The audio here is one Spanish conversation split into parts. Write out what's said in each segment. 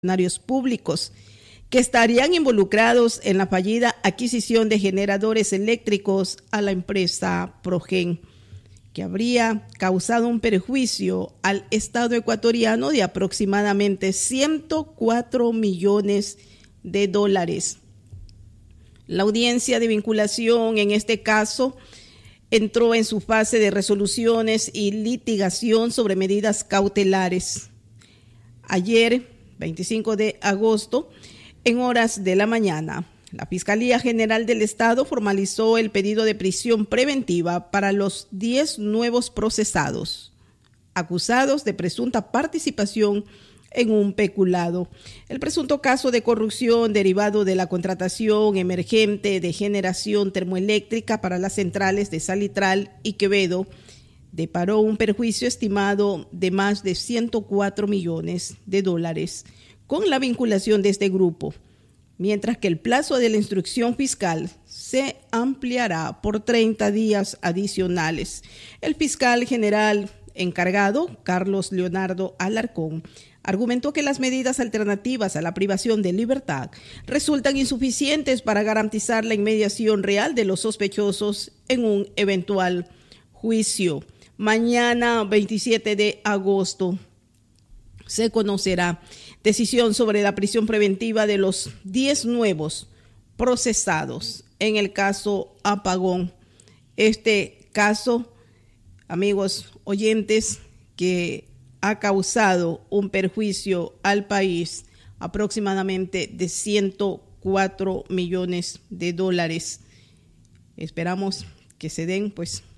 funcionarios públicos que estarían involucrados en la fallida adquisición de generadores eléctricos a la empresa Progen, que habría causado un perjuicio al Estado ecuatoriano de aproximadamente 104 millones de dólares. La audiencia de vinculación en este caso entró en su fase de resoluciones y litigación sobre medidas cautelares. Ayer, 25 de agosto, en horas de la mañana, la Fiscalía General del Estado formalizó el pedido de prisión preventiva para los 10 nuevos procesados, acusados de presunta participación en un peculado. El presunto caso de corrupción derivado de la contratación emergente de generación termoeléctrica para las centrales de Salitral y Quevedo deparó un perjuicio estimado de más de 104 millones de dólares con la vinculación de este grupo, mientras que el plazo de la instrucción fiscal se ampliará por 30 días adicionales. El fiscal general encargado, Carlos Leonardo Alarcón, argumentó que las medidas alternativas a la privación de libertad resultan insuficientes para garantizar la inmediación real de los sospechosos en un eventual juicio. Mañana, 27 de agosto, se conocerá decisión sobre la prisión preventiva de los 10 nuevos procesados en el caso Apagón. Este caso, amigos oyentes, que ha causado un perjuicio al país aproximadamente de 104 millones de dólares. Esperamos que se den,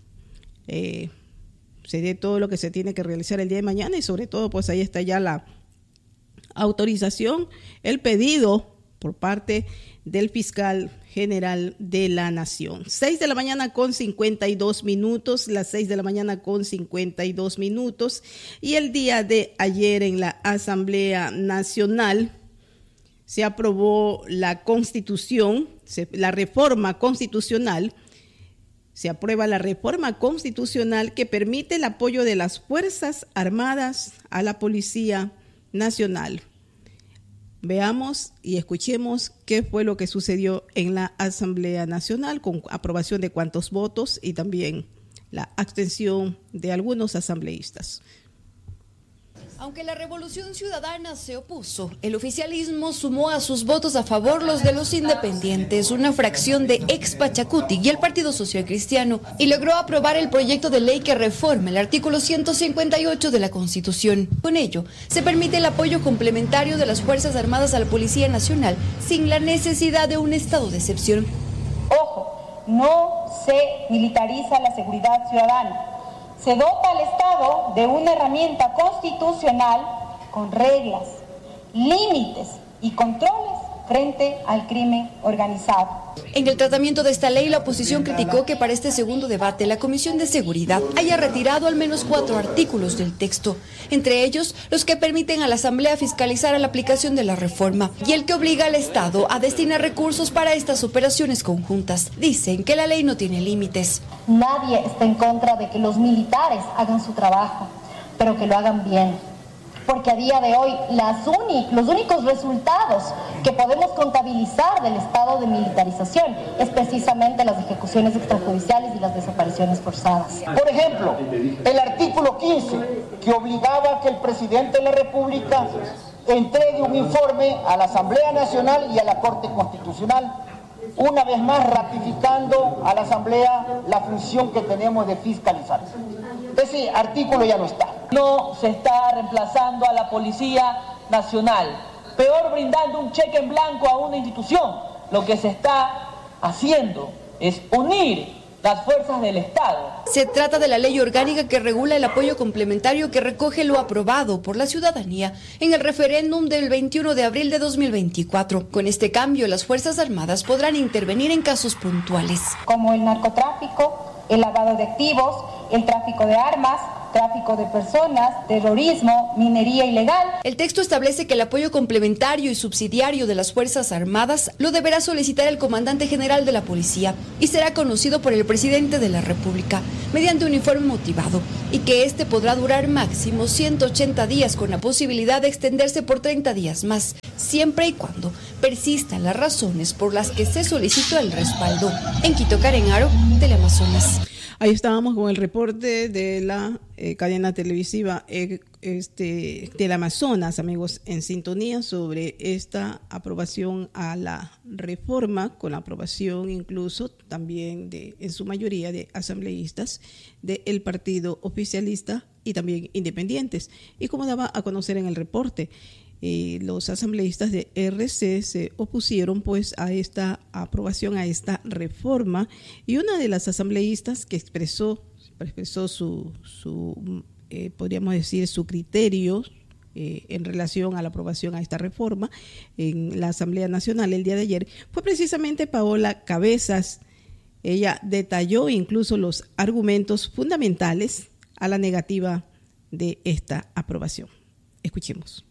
se dé todo lo que se tiene que realizar el día de mañana y sobre todo, pues ahí está ya la autorización, el pedido por parte del fiscal general de la Nación. 6 de la mañana con 52 minutos, las 6 de la mañana con 52 minutos. Y el día de ayer en la Asamblea Nacional se aprobó la Constitución, la reforma constitucional. Se aprueba la reforma constitucional que permite el apoyo de las Fuerzas Armadas a la Policía Nacional. Veamos y escuchemos qué fue lo que sucedió en la Asamblea Nacional con aprobación de cuántos votos y también la abstención de algunos asambleístas. Aunque la Revolución Ciudadana se opuso, el oficialismo sumó a sus votos a favor los de los independientes, una fracción de ex Pachacuti y el Partido Social Cristiano, y logró aprobar el proyecto de ley que reforma el artículo 158 de la Constitución. Con ello, se permite el apoyo complementario de las Fuerzas Armadas a la Policía Nacional sin la necesidad de un estado de excepción. Ojo, no se militariza la seguridad ciudadana. Se dota al Estado de una herramienta constitucional con reglas, límites y controles frente al crimen organizado. En el tratamiento de esta ley, la oposición criticó que para este segundo debate la Comisión de Seguridad haya retirado al menos 4 artículos del texto, entre ellos los que permiten a la Asamblea fiscalizar la aplicación de la reforma y el que obliga al Estado a destinar recursos para estas operaciones conjuntas. Dicen que la ley no tiene límites. Nadie está en contra de que los militares hagan su trabajo, pero que lo hagan bien. Porque a día de hoy los únicos resultados que podemos contabilizar del estado de militarización es precisamente las ejecuciones extrajudiciales y las desapariciones forzadas. Por ejemplo, el artículo 15, que obligaba a que el presidente de la República entregue un informe a la Asamblea Nacional y a la Corte Constitucional, una vez más ratificando a la Asamblea la función que tenemos de fiscalizar. Ese artículo ya no está. No se está reemplazando a la Policía Nacional, peor brindando un cheque en blanco a una institución. Lo que se está haciendo es unir las fuerzas del Estado. Se trata de la ley orgánica que regula el apoyo complementario que recoge lo aprobado por la ciudadanía en el referéndum del 21 de abril de 2024. Con este cambio, las Fuerzas Armadas podrán intervenir en casos puntuales. Como el narcotráfico, el lavado de activos, el tráfico de armas, tráfico de personas, terrorismo, minería ilegal. El texto establece que el apoyo complementario y subsidiario de las Fuerzas Armadas lo deberá solicitar el comandante general de la policía y será conocido por el presidente de la República mediante un informe motivado, y que este podrá durar máximo 180 días con la posibilidad de extenderse por 30 días más, siempre y cuando persistan las razones por las que se solicitó el respaldo. En Quito, Karen Aro, Teleamazonas. Ahí estábamos con el reporte de la cadena televisiva Teleamazonas, amigos, en sintonía sobre esta aprobación a la reforma, con la aprobación incluso también en su mayoría de asambleístas del partido oficialista y también independientes. Y como daba a conocer en el reporte, los asambleístas de RC se opusieron pues a esta aprobación, a esta reforma, y una de las asambleístas que expresó podríamos decir, su criterio en relación a la aprobación a esta reforma en la Asamblea Nacional el día de ayer fue precisamente Paola Cabezas. Ella detalló incluso los argumentos fundamentales a la negativa de esta aprobación. Escuchemos.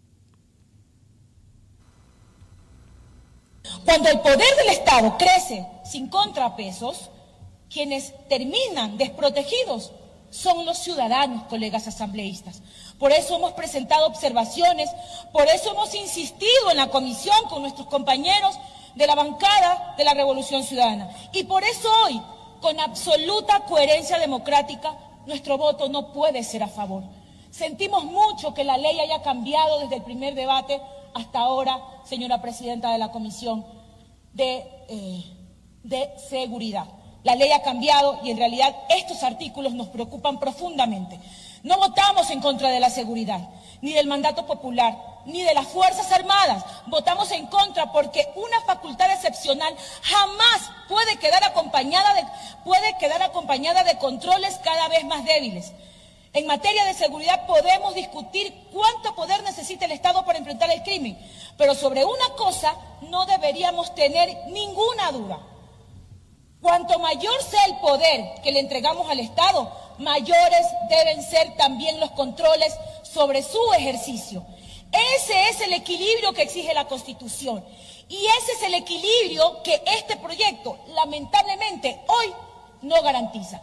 Cuando el poder del Estado crece sin contrapesos, quienes terminan desprotegidos son los ciudadanos, colegas asambleístas. Por eso hemos presentado observaciones, por eso hemos insistido en la comisión con nuestros compañeros de la bancada de la Revolución Ciudadana. Y por eso hoy, con absoluta coherencia democrática, nuestro voto no puede ser a favor. Sentimos mucho que la ley haya cambiado desde el primer debate hasta ahora, señora presidenta de la Comisión de Seguridad. La ley ha cambiado y en realidad estos artículos nos preocupan profundamente. No votamos en contra de la seguridad, ni del mandato popular, ni de las Fuerzas Armadas. Votamos en contra porque una facultad excepcional jamás puede quedar acompañada de controles cada vez más débiles. En materia de seguridad podemos discutir cuánto poder necesita el Estado para enfrentar el crimen, pero sobre una cosa no deberíamos tener ninguna duda. Cuanto mayor sea el poder que le entregamos al Estado, mayores deben ser también los controles sobre su ejercicio. Ese es el equilibrio que exige la Constitución y ese es el equilibrio que este proyecto, lamentablemente, hoy no garantiza.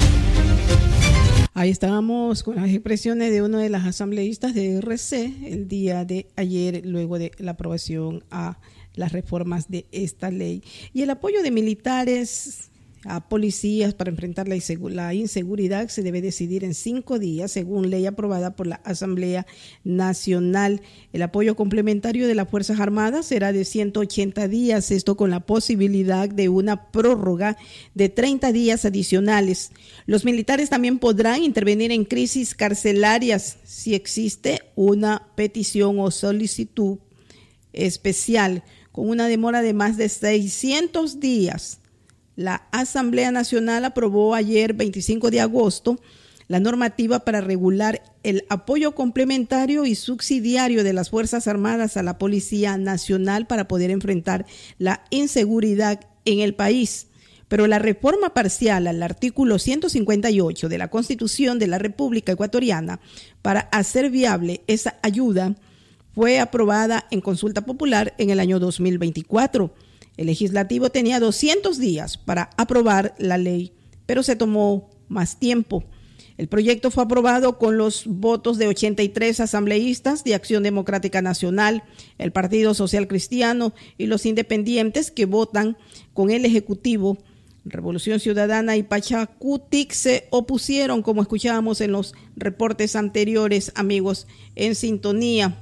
Ahí estábamos con las expresiones de uno de las asambleístas de RC el día de ayer, luego de la aprobación a las reformas de esta ley. Y el apoyo de militares a policías para enfrentar la inseguridad se debe decidir en 5 días, según ley aprobada por la Asamblea Nacional. El apoyo complementario de las Fuerzas Armadas será de 180 días, esto con la posibilidad de una prórroga de 30 días adicionales. Los militares también podrán intervenir en crisis carcelarias si existe una petición o solicitud especial con una demora de más de 600 días. La Asamblea Nacional aprobó ayer, 25 de agosto, la normativa para regular el apoyo complementario y subsidiario de las Fuerzas Armadas a la Policía Nacional para poder enfrentar la inseguridad en el país. Pero la reforma parcial al artículo 158 de la Constitución de la República Ecuatoriana para hacer viable esa ayuda fue aprobada en consulta popular en el año 2024. El legislativo tenía 200 días para aprobar la ley, pero se tomó más tiempo. El proyecto fue aprobado con los votos de 83 asambleístas de Acción Democrática Nacional, el Partido Social Cristiano y los independientes que votan con el Ejecutivo. Revolución Ciudadana y Pachacutic se opusieron, como escuchábamos en los reportes anteriores, amigos, en sintonía.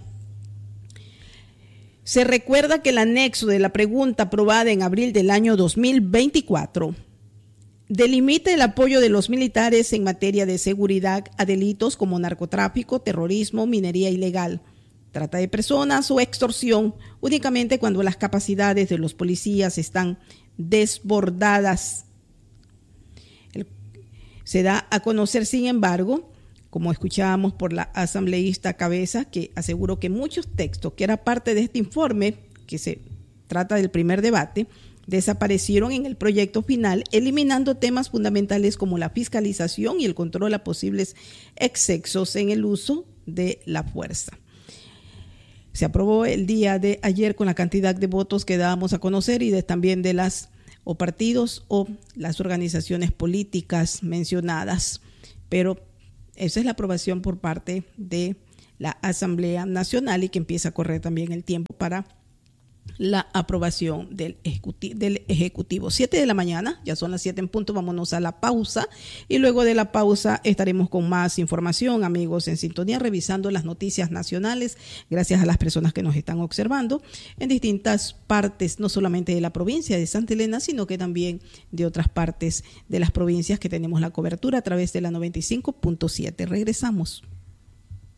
Se recuerda que el anexo de la pregunta aprobada en abril del año 2024 delimita el apoyo de los militares en materia de seguridad a delitos como narcotráfico, terrorismo, minería ilegal, trata de personas o extorsión, únicamente cuando las capacidades de los policías están desbordadas. Se da a conocer, sin embargo, como escuchábamos por la asambleísta Cabeza, que aseguró que muchos textos que era parte de este informe, que se trata del primer debate, desaparecieron en el proyecto final, eliminando temas fundamentales como la fiscalización y el control a posibles excesos en el uso de la fuerza. Se aprobó el día de ayer con la cantidad de votos que dábamos a conocer y también de las partidos o las organizaciones políticas mencionadas, pero esa es la aprobación por parte de la Asamblea Nacional y que empieza a correr también el tiempo para la aprobación del Ejecutivo. 7 de la mañana, ya son las 7 en punto, vámonos a la pausa y luego de la pausa estaremos con más información, amigos, en sintonía, revisando las noticias nacionales, gracias a las personas que nos están observando en distintas partes, no solamente de la provincia de Santa Elena, sino que también de otras partes de las provincias que tenemos la cobertura a través de la 95.7. Regresamos.